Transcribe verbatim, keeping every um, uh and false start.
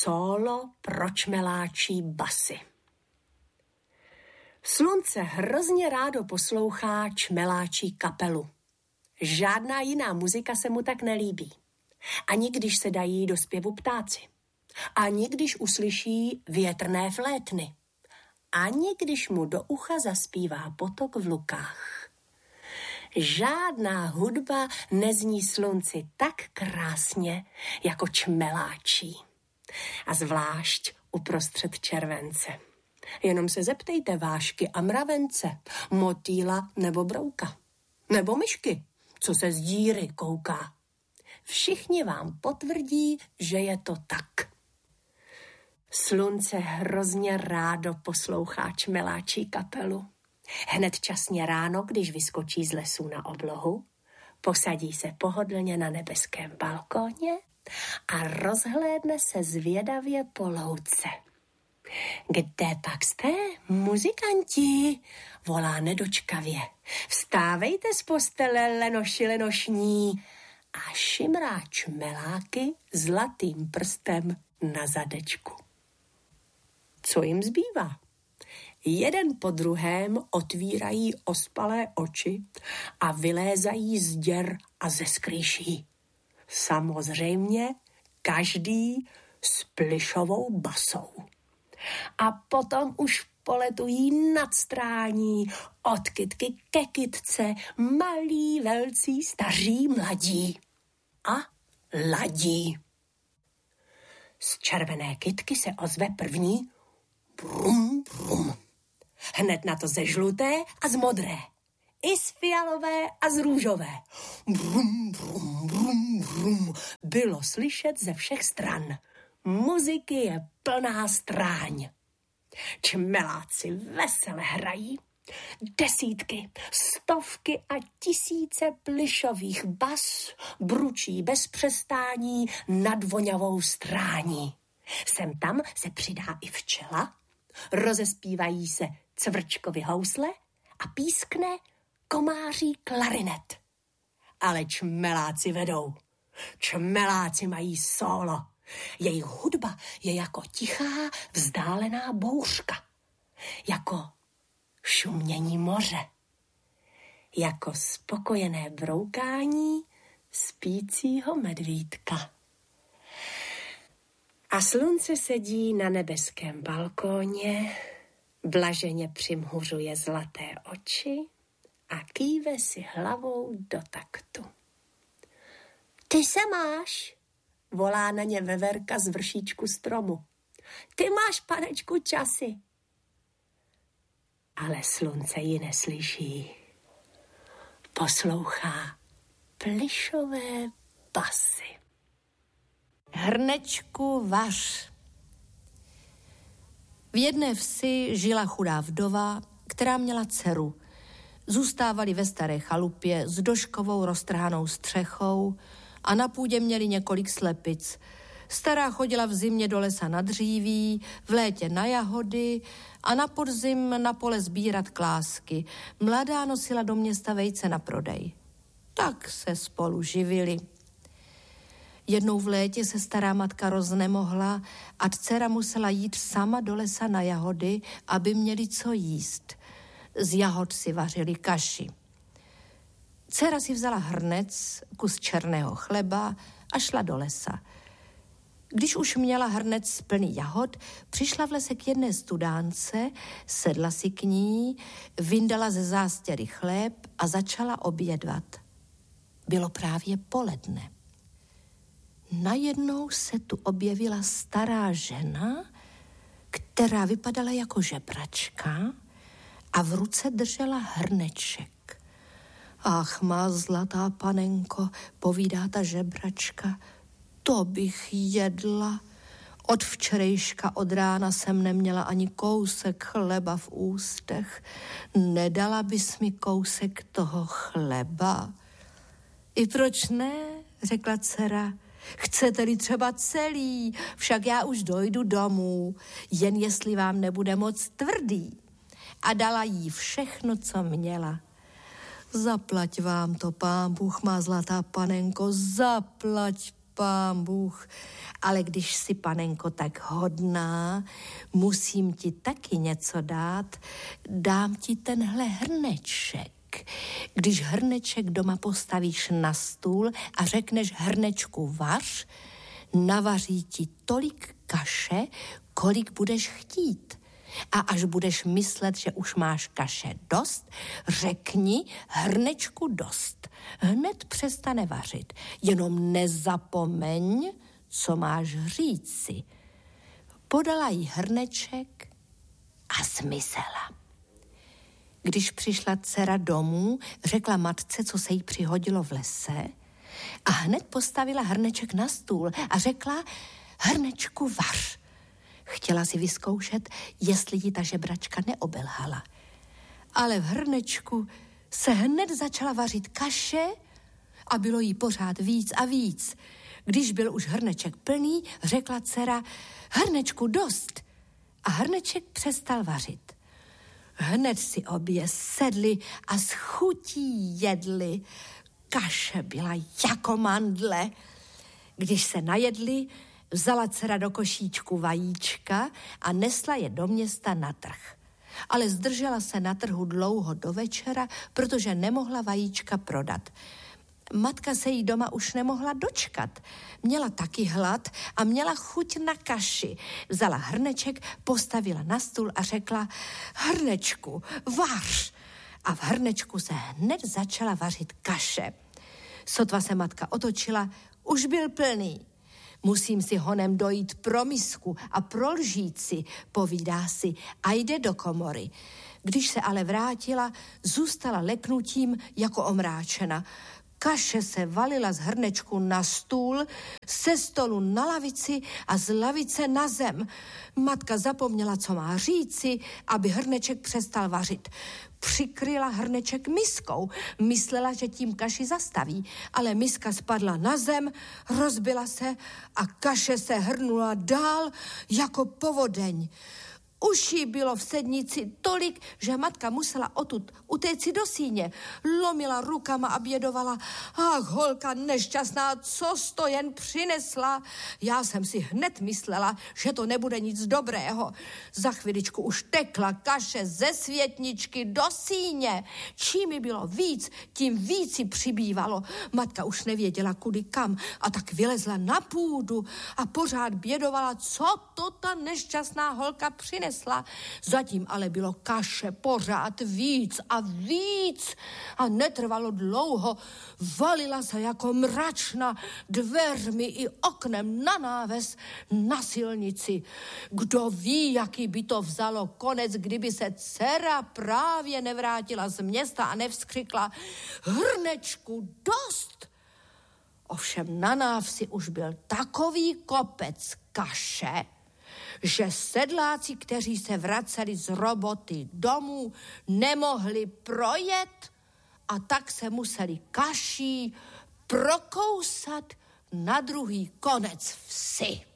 Sólo pro čmeláčí basy. Slunce hrozně rádo poslouchá čmeláčí kapelu. Žádná jiná muzika se mu tak nelíbí. Ani když se dají do zpěvu ptáci. Ani když uslyší větrné flétny. Ani když mu do ucha zaspívá potok v lukách. Žádná hudba nezní slunci tak krásně jako čmeláčí. A zvlášť uprostřed července. Jenom se zeptejte vášky a mravence, motýla nebo brouka. Nebo myšky, co se z díry kouká. Všichni vám potvrdí, že je to tak. Slunce hrozně rádo poslouchá čmeláčí kapelu. Hned časně ráno, když vyskočí z lesů na oblohu, posadí se pohodlně na nebeském balkóně a rozhlédne se zvědavě po louce. Kde pak jste, muzikanti? Volá nedočkavě. Vstávejte z postele, lenoši lenošní. A šimrá čmeláky zlatým prstem na zadečku. Co jim zbývá? Jeden po druhém otvírají ospalé oči a vylézají z děr a ze skrýší. Samozřejmě každý s plišovou basou. A potom už poletují nad strání, od kytky ke kytce, malí, velcí, staří, mladí. A ladí. Z červené kytky se ozve první brum, brum. Hned na to ze žluté a z modré. I z fialové a z růžové. Brum, brum, brum, brum. Bylo slyšet ze všech stran. Muziky je plná stráň. Čmeláci vesele hrají. Desítky, stovky a tisíce plišových bas bručí bez přestání nad voňavou strání. Sem tam se přidá i včela, rozespívají se cvrčkovy housle a pískne komáří klarinet. Ale čmeláci vedou. Čmeláci mají sólo. Jejich hudba je jako tichá, vzdálená bouřka. Jako šumění moře. Jako spokojené broukání spícího medvídka. A slunce sedí na nebeském balkóně, blaženě přimhuřuje zlaté oči a kýve si hlavou do taktu. Ty se máš, volá na ně veverka z vršíčku stromu. Ty máš, panečku, časy. Ale slunce ji neslyší. Poslouchá plišové basy. Hrnečku vař. V jedné vsi žila chudá vdova, která měla dceru. Zůstávali ve staré chalupě s doškovou roztrhanou střechou a na půdě měli několik slepic. Stará chodila v zimě do lesa na dříví, v létě na jahody a na podzim na pole sbírat klásky. Mladá nosila do města vejce na prodej. Tak se spolu živili. Jednou v létě se stará matka roznemohla a dcera musela jít sama do lesa na jahody, aby měli co jíst. Z jahod si vařili kaši. Dcera si vzala hrnec, kus černého chleba a šla do lesa. Když už měla hrnec plný jahod, přišla v lese k jedné studánce, sedla si k ní, vyndala ze zástěry chléb a začala obědvat. Bylo právě poledne. Najednou se tu objevila stará žena, která vypadala jako žebračka a v ruce držela hrneček. Ach, má zlatá panenko, povídá ta žebračka, to bych jedla. Od včerejška od rána jsem neměla ani kousek chleba v ústech. Nedala bys mi kousek toho chleba? I proč ne, řekla dcera. Chcete-li třeba celý, však já už dojdu domů, jen jestli vám nebude moc tvrdý. A dala jí všechno, co měla. Zaplať vám to, pán Bůh, má zlatá panenko, zaplať pán Bůh, ale když jsi, panenko, tak hodná, musím ti taky něco dát, dám ti tenhle hrneček. Když hrneček doma postavíš na stůl a řekneš hrnečku vař, navaří ti tolik kaše, kolik budeš chtít. A až budeš myslet, že už máš kaše dost, řekni hrnečku dost. Hned přestane vařit. Jenom nezapomeň, co máš říci. Podala jí hrneček a zmizela. Když přišla dcera domů, řekla matce, co se jí přihodilo v lese, a hned postavila hrneček na stůl a řekla hrnečku vař. Chtěla si vyzkoušet, jestli ji ta žebračka neobelhala. Ale v hrnečku se hned začala vařit kaše a bylo jí pořád víc a víc. Když byl už hrneček plný, řekla dcera hrnečku dost a hrneček přestal vařit. Hned si obě sedli a s chutí jedli. Kaše byla jako mandle. Když se najedli, vzala dcera do košíčku vajíčka a nesla je do města na trh. Ale zdržela se na trhu dlouho do večera, protože nemohla vajíčka prodat. Matka se jí doma už nemohla dočkat. Měla taky hlad a měla chuť na kaši. Vzala hrneček, postavila na stůl a řekla hrnečku, vař. A v hrnečku se hned začala vařit kaše. Sotva se matka otočila, už byl plný. Musím si honem dojít pro misku a pro lžíci, povídá si, a jde do komory. Když se ale vrátila, zůstala leknutím jako omráčena. Kaše se valila z hrnečku na stůl, ze stolu na lavici a z lavice na zem. Matka zapomněla, co má říci, aby hrneček přestal vařit. Přikryla hrneček miskou. Myslela, že tím kaši zastaví, ale miska spadla na zem, rozbila se a kaše se hrnula dál jako povodeň. Už jí bylo v sednici tolik, že matka musela odtud utéci do síně. Lomila rukama a bědovala. Ach, holka nešťastná, co jsi to jen přinesla? Já jsem si hned myslela, že to nebude nic dobrého. Za chviličku už tekla kaše ze světničky do síně. Čím mi bylo víc, tím víc ji přibývalo. Matka už nevěděla, kudy kam, a tak vylezla na půdu a pořád bědovala, co to ta nešťastná holka přinesla. Zatím ale bylo kaše pořád víc a víc a netrvalo dlouho. Valila se jako mračna dveřmi i oknem na náves na silnici. Kdo ví, jaký by to vzalo konec, kdyby se dcera právě nevrátila z města a nevzkřikla hrnečku dost. Ovšem na návsi už byl takový kopec kaše, že sedláci, kteří se vraceli z roboty domů, nemohli projet a tak se museli kaší prokousat na druhý konec vsi.